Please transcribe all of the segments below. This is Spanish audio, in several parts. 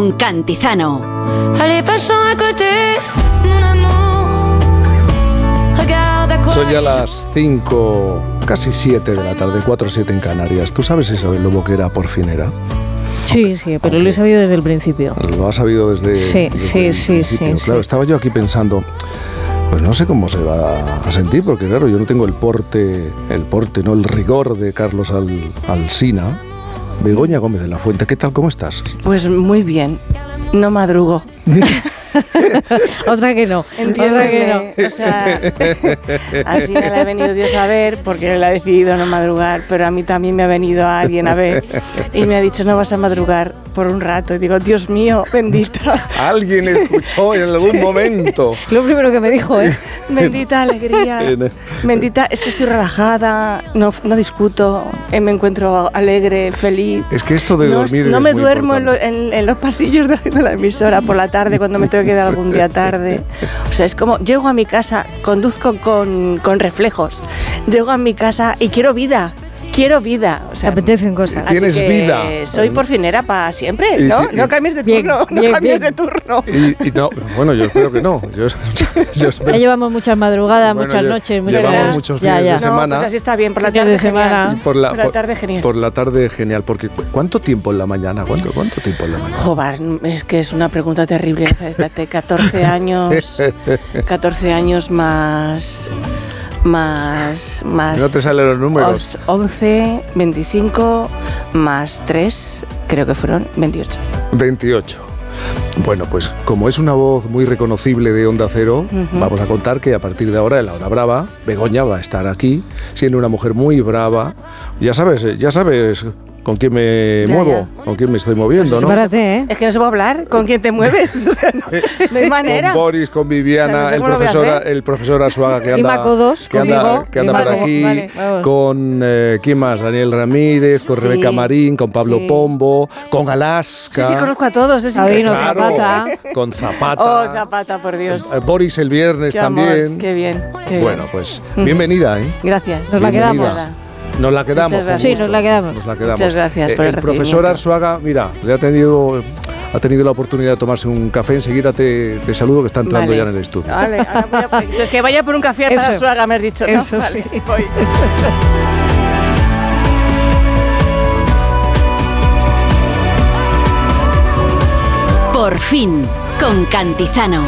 con Cantizano. Son ya las 5, casi 7 de la tarde, 4:07 en Canarias. ¿Tú sabes, Isabel Lobo, que era porfinera? Sí, pero lo he sabido desde el principio. ¿Lo has sabido desde Sí. Claro, estaba yo aquí pensando, pues no sé cómo se va a sentir, porque claro, yo no tengo el porte, no, el rigor de Carlos Alsina. Begoña Gómez de la Fuente, ¿qué tal? ¿Cómo estás? Pues muy bien, no madrugo. Otra que no. Entiéndeme, o sea, así me la ha venido Dios a ver, porque él ha decidido no madrugar, pero a mí también me ha venido alguien a ver y me ha dicho, no vas a madrugar por un rato. Y digo, Dios mío, bendita. Alguien escuchó en algún momento. Lo primero que me dijo, Bendita alegría. Bendita, es que estoy relajada, no discuto, me encuentro alegre, feliz. Es que esto de dormir no es me muy duermo importante. en los pasillos de la emisora por la tarde cuando me tengo que quedar algún día tarde. O sea, es como, llego a mi casa, conduzco con reflejos, llego a mi casa y quiero vida. O sea, te apetecen cosas. Tienes vida. Soy porfinera para siempre, ¿no? No cambies de turno, no cambies de turno. Y no, bueno, yo espero que no. Yo espero. Ya llevamos muchas madrugadas, Bueno, muchas noches, llevamos muchos fines de semana. No, pues así está bien, por la Fines tarde de semana. genial. Por la tarde genial. Por la tarde genial, porque ¿cuánto tiempo en la mañana? ¿Cuánto tiempo en la mañana? Joder, es que es una pregunta terrible. 14 años más... No te salen los números. 11, 25, más 3, creo que fueron 28. 28. Bueno, pues como es una voz muy reconocible de Onda Cero, vamos a contar que a partir de ahora, en la hora brava, Begoña va a estar aquí, siendo una mujer muy brava. Ya sabes con quién me muevo, con quién me estoy moviendo, ¿no? Espérate, ¿eh? Es que no se puede hablar con quién te mueves. O sea, no hay manera. Con Boris, con Viviana, O sea, no sé el profesor Arzuaga que anda, Maco 2, que anda por aquí, vale, con ¿quién más? Daniel Ramírez, con Rebeca Marín, con Pablo Pombo, con Alaska. Sí, conozco a todos. Es Sabino, increíble. Zapata. Con Zapata. Oh, Zapata, por Dios. Boris el viernes Qué también. amor, qué bien. Bueno, pues bienvenida, ¿eh? Gracias. Nos la Bienvenida. quedamos. Nos la quedamos. Muchas gracias. con gusto. Sí, nos la quedamos. Muchas gracias por el profesor recibimiento. Arzuaga, mira, ha tenido la oportunidad de tomarse un café. Enseguida te saludo, que está entrando Vale. ya en el estudio. Vale, ahora es que vaya por un café a Eso. Arzuaga, me has dicho, ¿no? Eso Vale, sí. voy. Por fin, con Cantizano.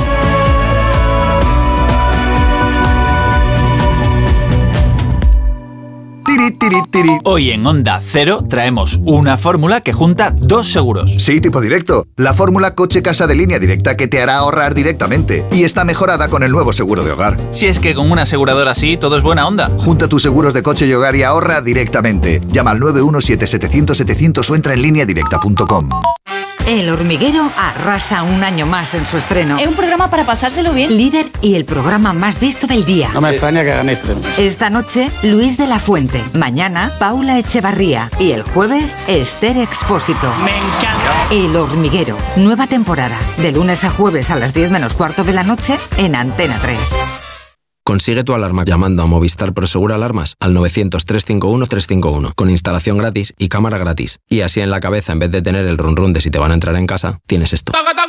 Hoy en Onda Cero traemos una fórmula que junta dos seguros. Sí, tipo directo. La fórmula coche-casa de Línea Directa que te hará ahorrar directamente. Y está mejorada con el nuevo seguro de hogar. Si es que con una aseguradora así todo es buena onda. Junta tus seguros de coche y hogar y ahorra directamente. Llama al 917-700-700 o entra en lineadirecta.com. El Hormiguero arrasa un año más en su estreno. Es un programa para pasárselo bien. Líder y el programa más visto del día. No me extraña que ganéis premios. Esta noche, Luis de la Fuente. Mañana, Paula Echevarría. Y el jueves, Esther Expósito. Me encanta. El Hormiguero. Nueva temporada. De lunes a jueves a las 10 menos cuarto de la noche en Antena 3. Consigue tu alarma llamando a Movistar Prosegur Alarmas al 900-351-351 con instalación gratis y cámara gratis. Y así en la cabeza, en vez de tener el run run de si te van a entrar en casa, tienes esto.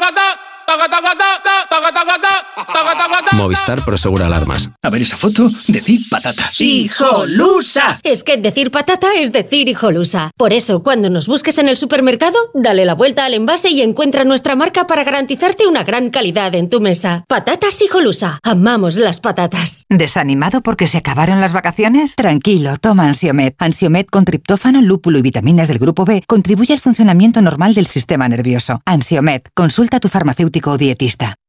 Movistar Prosegur Alarmas. A ver esa foto, decir patata. ¡Hijolusa! Es que decir patata es decir hijolusa. Por eso, cuando nos busques en el supermercado, dale la vuelta al envase y encuentra nuestra marca para garantizarte una gran calidad en tu mesa. Patatas Hijolusa. Amamos las patatas. ¿Desanimado porque se acabaron las vacaciones? Tranquilo, toma Ansiomed. Ansiomed con triptófano, lúpulo y vitaminas del grupo B contribuye al funcionamiento normal del sistema nervioso. Ansiomed, consulta a tu farmacéutico o dietista.